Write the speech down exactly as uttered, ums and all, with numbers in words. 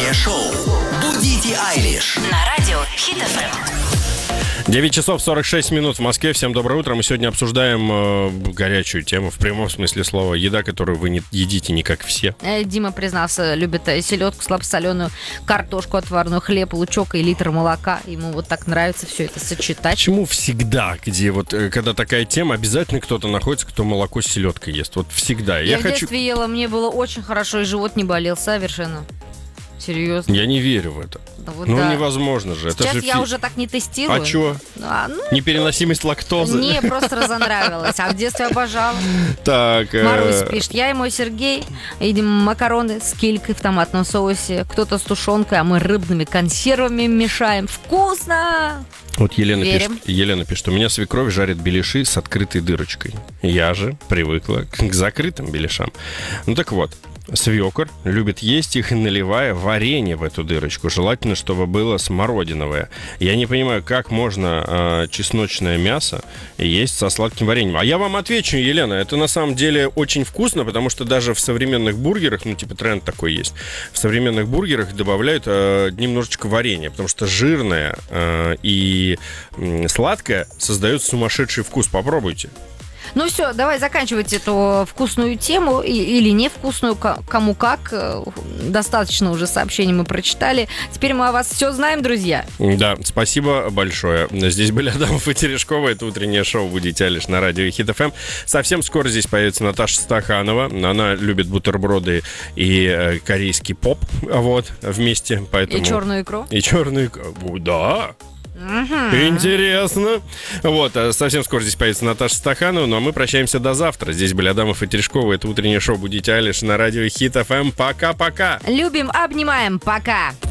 Утреннее шоу «Будите Айлиш» на радио Хит эф эм. девять часов сорок шесть минут в Москве. Всем доброе утро. Мы сегодня обсуждаем э, горячую тему, в прямом смысле слова. Еда, которую вы не едите не как все. Дима признался, любит селедку, слабосоленую, картошку отварную, хлеб, лучок и литр молока. Ему вот так нравится все это сочетать. Почему всегда, где вот, э, когда такая тема, обязательно кто-то находится, кто молоко с селедкой ест? Вот всегда. Я, Я в хочу... детстве ела, мне было очень хорошо, и живот не болел совершенно. Серьезно. Я не верю в это. Да вот Ну, да. невозможно же. Сейчас это же я фи... уже так не тестирую. А чё? А, ну, Непереносимость лактозы? мне просто разонравилось. А в детстве обожала. Так. э, Марусь пишет, я и мой Сергей едим макароны с килькой в томатном соусе, кто-то с тушенкой, а мы рыбными консервами мешаем. Вкусно! Вот Елена Верим. пишет, Елена пишет, у меня свекровь жарит беляши с открытой дырочкой. Я же привыкла к, к закрытым беляшам. Ну так вот, свекор любит есть их, наливая варенье в эту дырочку. Желательно, чтобы было смородиновое. Я не понимаю, как можно э, чесночное мясо есть со сладким вареньем. А я вам отвечу, Елена, это на самом деле очень вкусно, потому что даже в современных бургерах, ну типа тренд такой есть, в современных бургерах добавляют э, немножечко варенья, потому что жирное э, и м, сладкое создает сумасшедший вкус. Попробуйте. Ну все, давай заканчивать эту вкусную тему и, или невкусную, ко- кому как. Достаточно уже сообщений мы прочитали. Теперь мы о вас все знаем, друзья. Да, спасибо большое. Здесь были Адамов и Терешкова. Это утреннее шоу «Будите Айлиш» на радио Хит эф эм. Совсем скоро здесь появится Наташа Стаханова. Она любит бутерброды и э, корейский поп. Вот, вместе. Поэтому... И черную икру. И черную икру. Да. Угу. Интересно. Вот, а совсем скоро здесь появится Наташа Стаханова. Ну а мы прощаемся до завтра. Здесь были Адамов и Терешкова. Это утреннее шоу «Будите Айлиш» на радио Хит эф эм. Пока-пока. Любим, обнимаем. Пока.